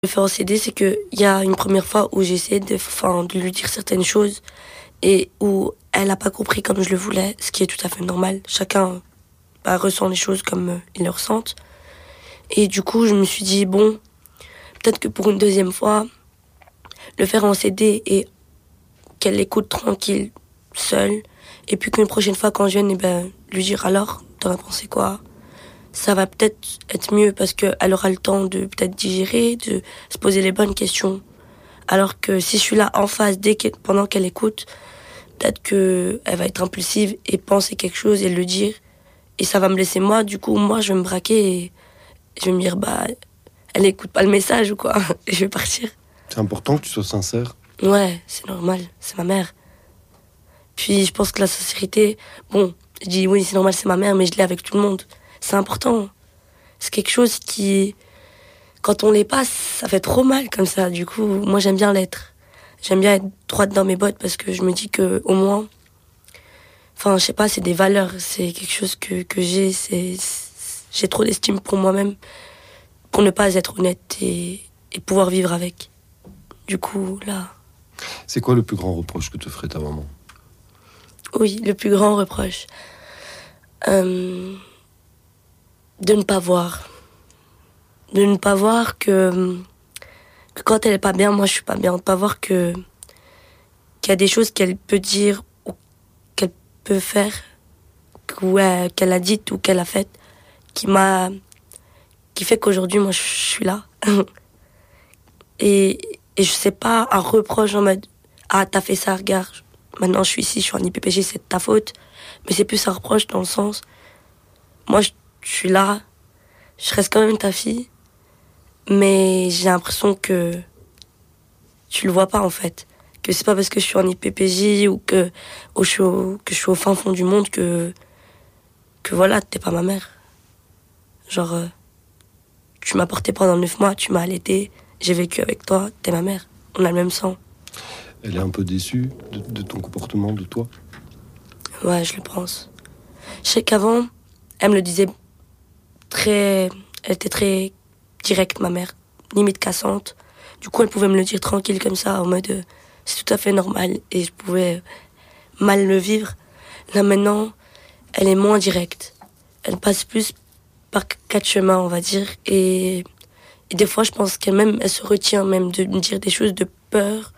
Le faire en CD, c'est qu'il y a une première fois où j'ai essayé de lui dire certaines choses et où elle n'a pas compris comme je le voulais, ce qui est tout à fait normal. Chacun ressent les choses comme il les ressentent. Et du coup, je me suis dit, bon, peut-être que pour une deuxième fois, le faire en CD et qu'elle l'écoute tranquille, seule. Et puis qu'une prochaine fois, quand je vienne, lui dire alors, t'en as pensé quoi ? Ça va peut-être être mieux parce qu'elle aura le temps de peut-être digérer, de se poser les bonnes questions. Alors que si je suis là en face pendant qu'elle écoute, peut-être qu'elle va être impulsive et penser quelque chose et le dire. Et ça va me laisser moi, du coup, moi, je vais me braquer et je vais me dire, elle écoute pas le message ou quoi. Et je vais partir. C'est important que tu sois sincère. Ouais, c'est normal, c'est ma mère. Puis je pense que la sincérité, bon, je dis oui, c'est normal, c'est ma mère, mais je l'ai avec tout le monde. C'est important. C'est quelque chose qui, quand on l'est pas, ça fait trop mal comme ça. Du coup, moi j'aime bien l'être. J'aime bien être droite dans mes bottes parce que je me dis que au moins, je sais pas, c'est des valeurs, c'est quelque chose que j'ai, j'ai trop d'estime pour moi-même pour ne pas être honnête et pouvoir vivre avec. Du coup, là. C'est quoi le plus grand reproche que te ferait ta maman ? Oui, le plus grand reproche. De ne pas voir. De ne pas voir que quand elle est pas bien, moi je suis pas bien. De ne pas voir qu'il y a des choses qu'elle peut dire ou qu'elle peut faire, qu'elle a dites ou qu'elle a faites, qui fait qu'aujourd'hui, moi je suis là. et je sais pas, un reproche en mode « Ah, t'as fait ça, regarde, maintenant je suis ici, je suis en IPPG, c'est de ta faute. » Mais c'est plus un reproche dans le sens, moi je suis là, je reste quand même ta fille, mais j'ai l'impression que tu le vois pas en fait. Que c'est pas parce que je suis en IPPJ ou que je suis au fin fond du monde que voilà, t'es pas ma mère. Genre, tu m'as porté pendant 9 mois, tu m'as allaité, j'ai vécu avec toi, t'es ma mère. On a le même sang. Elle est un peu déçue de ton comportement, de toi ? Ouais, je le pense. Je sais qu'avant, elle me le disait elle était très directe, ma mère, limite cassante. Du coup, elle pouvait me le dire tranquille comme ça, en mode c'est tout à fait normal et je pouvais mal le vivre. Là maintenant, elle est moins directe. Elle passe plus par 4 chemins, on va dire. Et des fois, je pense qu'elle-même, elle se retient même de me dire des choses de peur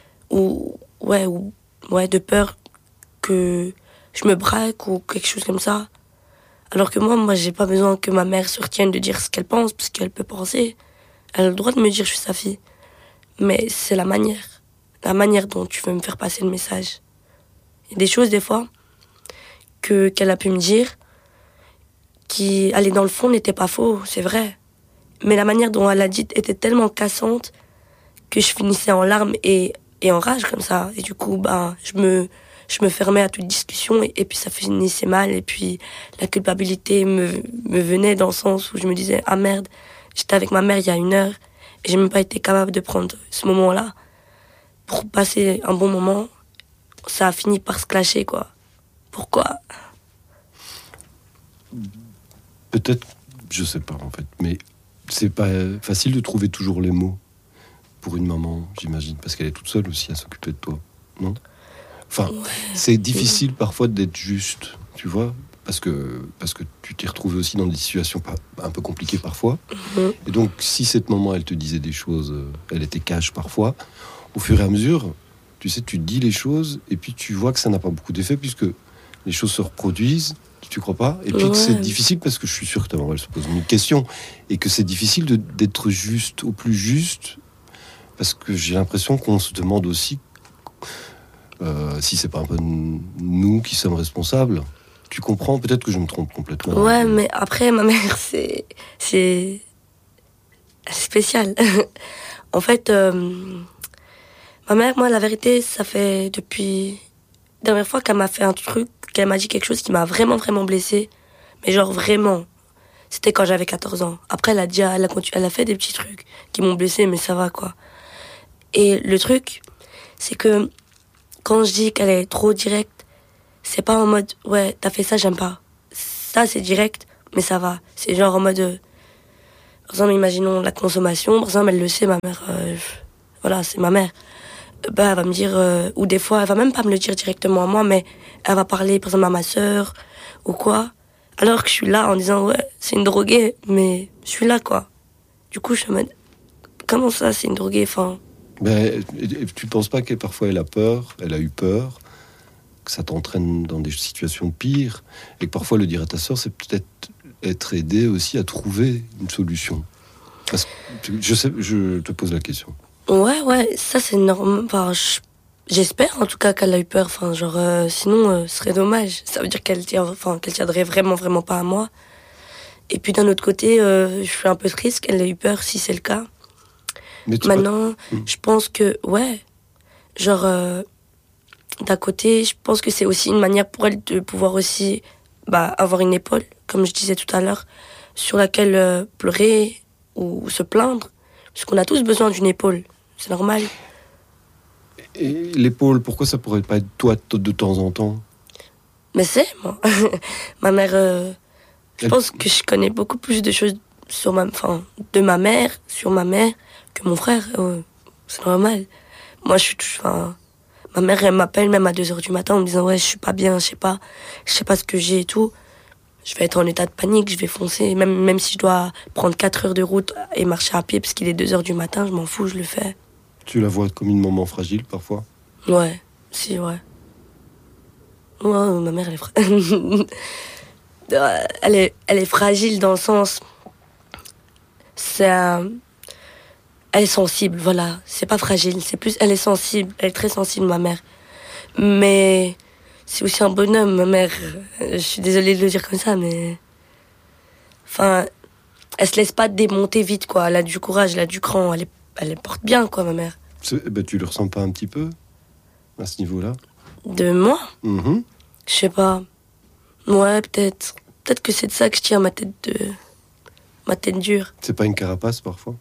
de peur que je me braque ou quelque chose comme ça. Alors que moi, j'ai pas besoin que ma mère se retienne de dire ce qu'elle pense, parce qu'elle peut penser. Elle a le droit de me dire je suis sa fille. Mais c'est la manière dont tu veux me faire passer le message. Il y a des choses, des fois, qu'elle a pu me dire, qui, aller dans le fond, n'était pas faux, c'est vrai. Mais la manière dont elle l'a dit était tellement cassante que je finissais en larmes et en rage comme ça. Et du coup, je me fermais à toute discussion et puis ça finissait mal. Et puis la culpabilité me venait dans le sens où je me disais « Ah merde, j'étais avec ma mère il y a 1 heure et j'ai même pas été capable de prendre ce moment-là pour passer un bon moment. » Ça a fini par se clasher, quoi. Pourquoi ? Peut-être, je sais pas en fait, mais c'est pas facile de trouver toujours les mots pour une maman, j'imagine, parce qu'elle est toute seule aussi à s'occuper de toi, non ? Enfin, ouais. C'est difficile parfois d'être juste, tu vois, parce que tu t'es retrouvé aussi dans des situations un peu compliquées parfois. Mm-hmm. Et donc, si cette maman, elle te disait des choses, elle était cash parfois, au fur et à mesure, tu sais, tu dis les choses et puis tu vois que ça n'a pas beaucoup d'effet puisque les choses se reproduisent, tu crois pas ? Et puis que c'est difficile parce que je suis sûr que ta maman, elle se pose une question et que c'est difficile d'être juste, au plus juste, parce que j'ai l'impression qu'on se demande aussi si c'est pas un peu nous qui sommes responsables. Tu comprends ? Peut-être que je me trompe complètement. Ouais, mais après, ma mère, c'est spécial. En fait, ma mère, moi, la vérité, ça fait depuis la dernière fois qu'elle m'a fait un truc, qu'elle m'a dit quelque chose qui m'a vraiment, vraiment blessée. Mais genre vraiment. C'était quand j'avais 14 ans. Après, elle a fait des petits trucs qui m'ont blessée, mais ça va, quoi. Et le truc, c'est que quand je dis qu'elle est trop directe, c'est pas en mode « Ouais, t'as fait ça, j'aime pas ». Ça, c'est direct, mais ça va. C'est genre en mode Par exemple, imaginons la consommation. Par exemple, elle le sait, ma mère. Voilà, c'est ma mère. Bah, elle va me dire, ou des fois, elle va même pas me le dire directement à moi, mais elle va parler, par exemple, à ma sœur, ou quoi. Alors que je suis là en disant, ouais, c'est une droguée, mais je suis là, quoi. Du coup, je suis en mode, comment ça, c'est une droguée, enfin... Ben, tu penses pas que parfois elle a peur, elle a eu peur, que ça t'entraîne dans des situations pires, et que parfois le dire à ta sœur, c'est peut-être être aidé aussi à trouver une solution. Parce que je te pose la question. Ouais, ça, c'est normal. Enfin, j'espère, en tout cas, qu'elle a eu peur. Enfin, genre, sinon, ce serait dommage. Ça veut dire qu'elle tiendrait vraiment, vraiment pas à moi. Et puis, d'un autre côté, je suis un peu triste qu'elle ait eu peur, si c'est le cas. Mais Maintenant, je pense que, ouais, genre, d'un côté, je pense que c'est aussi une manière pour elle de pouvoir aussi avoir une épaule, comme je disais tout à l'heure, sur laquelle pleurer ou se plaindre. Parce qu'on a tous besoin d'une épaule, c'est normal. Et l'épaule, pourquoi ça pourrait pas être toi de temps en temps? Mais c'est, moi. Ma mère, je pense que je connais beaucoup plus de choses de ma mère, sur ma mère, que mon frère. C'est normal. Moi, ma mère, elle m'appelle même à 2h du matin en me disant, ouais, je suis pas bien, je sais pas ce que j'ai et tout. Je vais être en état de panique, je vais foncer. Même si je dois prendre 4 heures de route et marcher à pied parce qu'il est 2h du matin, je m'en fous, je le fais. Tu la vois comme une maman fragile parfois? Ouais, si, ouais. Ouais, ma mère, elle est fragile dans le sens... elle est sensible, voilà. C'est pas fragile, c'est plus... Elle est sensible, elle est très sensible, ma mère. Mais c'est aussi un bonhomme, ma mère. Je suis désolée de le dire comme ça, mais... Enfin, elle se laisse pas démonter vite, quoi. Elle a du courage, elle a du cran, elle porte bien, quoi, ma mère. Tu le ressens pas un petit peu à ce niveau-là? De moi? Mm-hmm. Je sais pas. Ouais, peut-être. Peut-être que c'est de ça que je tiens ma tête dure. C'est pas une carapace parfois?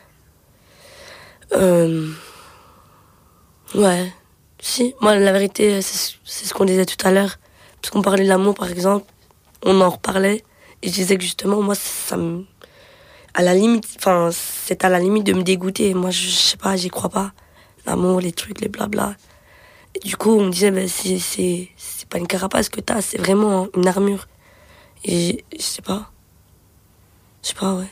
Ouais. Si, moi, la vérité, c'est ce qu'on disait tout à l'heure. Parce qu'on parlait de l'amour, par exemple. On en reparlait. Et je disais que justement, moi, ça me... À la limite, c'est à la limite de me dégoûter. Moi, je sais pas, j'y crois pas. L'amour, les trucs, les blabla. Et du coup, on me disait, c'est pas une carapace que t'as, c'est vraiment une armure. Et je sais pas. Je sais pas, ouais.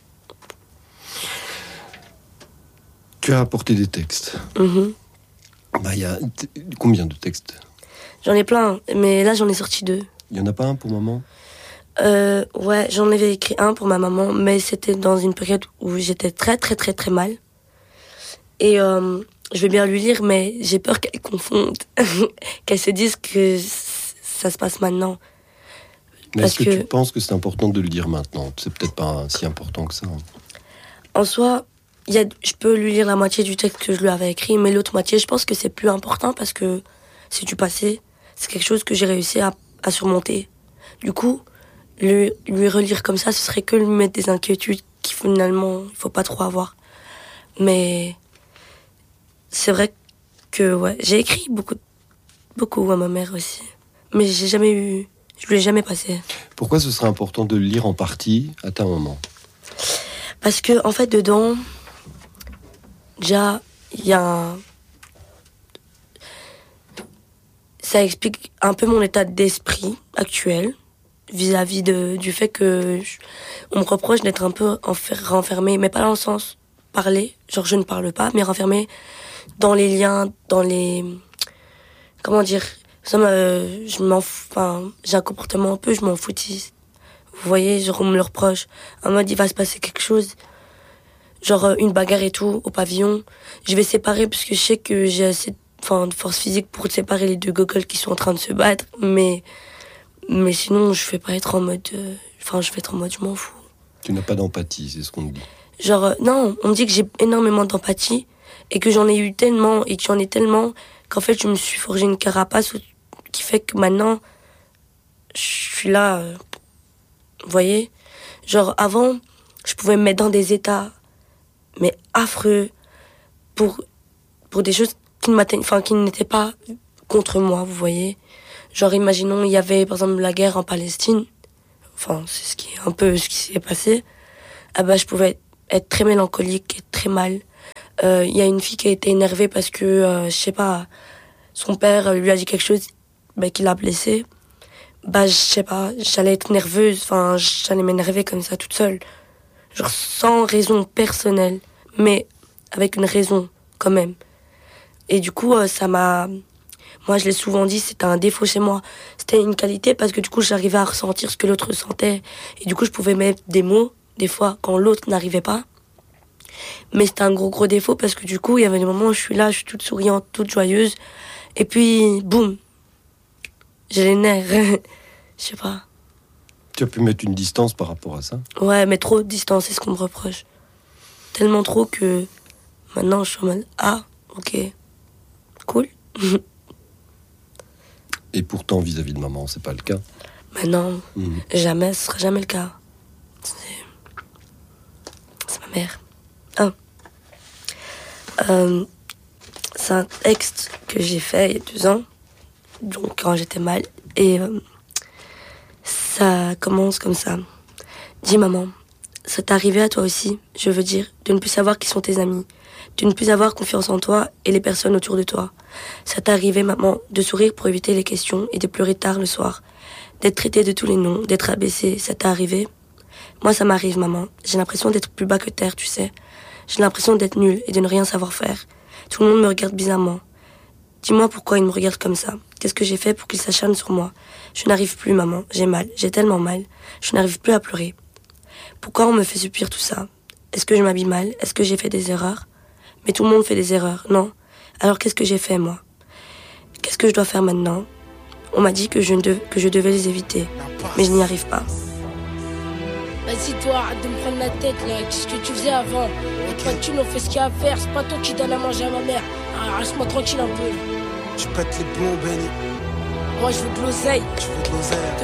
Tu as apporté des textes. Mm-hmm. Il y a combien de textes? J'en ai plein, mais là, j'en ai sorti 2. Il y en a pas un pour maman? Ouais, j'en avais écrit un pour ma maman, mais c'était dans une période où j'étais très, très, très, très mal. Et je vais bien lui lire, mais j'ai peur qu'elle confonde, qu'elle se dise que ça se passe maintenant. Mais est-ce que tu penses que c'est important de le dire maintenant? C'est peut-être pas si important que ça. En soi, je peux lui lire la moitié du texte que je lui avais écrit, mais l'autre moitié, je pense que c'est plus important parce que c'est du passé. C'est quelque chose que j'ai réussi à surmonter. Du coup, lui relire comme ça, ce serait que lui mettre des inquiétudes qui finalement, il faut pas trop avoir. Mais c'est vrai que ouais, j'ai écrit beaucoup à ma mère aussi. Mais je lui ai jamais passé. Pourquoi ce serait important de le lire en partie à ta maman? Parce que, en fait, dedans, déjà, il y a ça explique un peu mon état d'esprit actuel vis-à-vis du fait que on me reproche d'être un peu renfermée, mais pas dans le sens parler, genre je ne parle pas, mais renfermée dans les liens, comment dire, ça j'ai un comportement un peu, je m'en foutise. Vous voyez, genre on me le reproche. En mode, il va se passer quelque chose. Genre une bagarre et tout, au pavillon. Je vais séparer parce que je sais que j'ai assez de force physique pour séparer les deux gogoles qui sont en train de se battre. Mais sinon, je vais pas être en mode... je vais être en mode, je m'en fous. Tu n'as pas d'empathie, c'est ce qu'on te dit. Genre, non, on me dit que j'ai énormément d'empathie et que j'en ai eu tellement et que j'en ai tellement qu'en fait, je me suis forgé une carapace qui fait que maintenant, je suis là... vous voyez? Genre, avant, je pouvais me mettre dans des états, mais affreux, pour des choses qui n'étaient pas contre moi, vous voyez? Genre, imaginons, il y avait, par exemple, la guerre en Palestine. C'est un peu ce qui s'est passé. ah bah, je pouvais être très mélancolique, être très mal. Il y a une fille qui a été énervée parce que, je sais pas, son père lui a dit quelque chose bah, qui l'a blessée. Bah, je sais pas, j'allais être nerveuse, enfin, j'allais m'énerver comme ça toute seule. Genre sans raison personnelle, mais avec une raison quand même. Et du coup, ça m'a... Moi, je l'ai souvent dit, c'était un défaut chez moi. C'était une qualité parce que du coup, j'arrivais à ressentir ce que l'autre ressentait. Et du coup, je pouvais mettre des mots, des fois, quand l'autre n'arrivait pas. Mais c'était un gros défaut parce que du coup, il y avait des moments où je suis là, je suis toute souriante, toute joyeuse. Et puis, boum, j'ai les nerfs. Je sais pas. Tu as pu mettre une distance par rapport à ça? Ouais, mais trop de distance, c'est ce qu'on me reproche. Tellement trop que maintenant, je suis en mode, ah, ok, cool. Et pourtant, vis-à-vis de maman, c'est pas le cas. Mais non, jamais, ce sera jamais le cas. C'est ma mère. Ah. C'est un texte que j'ai fait il y a 2 ans, donc quand j'étais mal, et ça commence comme ça. Dis maman, ça t'est arrivé à toi aussi, je veux dire, de ne plus savoir qui sont tes amis, de ne plus avoir confiance en toi et les personnes autour de toi. Ça t'est arrivé, maman, de sourire pour éviter les questions et de pleurer tard le soir, d'être traité de tous les noms, d'être abaissé, ça t'est arrivé? Moi, ça m'arrive, maman. J'ai l'impression d'être plus bas que terre, tu sais. J'ai l'impression d'être nulle et de ne rien savoir faire. Tout le monde me regarde bizarrement. Dis-moi pourquoi ils me regardent comme ça. Qu'est-ce que j'ai fait pour qu'ils s'acharnent sur moi? Je n'arrive plus, maman. J'ai mal. J'ai tellement mal. Je n'arrive plus à pleurer. Pourquoi on me fait subir tout ça? Est-ce que je m'habille mal? Est-ce que j'ai fait des erreurs? Mais tout le monde fait des erreurs, non? Alors qu'est-ce que j'ai fait, moi? Qu'est-ce que je dois faire maintenant? On m'a dit que je devais les éviter. Mais je n'y arrive pas. Vas-y toi, arrête de me prendre la tête là, qu'est-ce que tu faisais avant? Pas de thunes, on fait ce qu'il y a à faire, c'est pas toi qui donne à manger à ma mère. Ah, reste-moi tranquille un peu. Tu pètes les plombs, Benny. Moi je veux de l'oseille. Tu veux de l'oseille.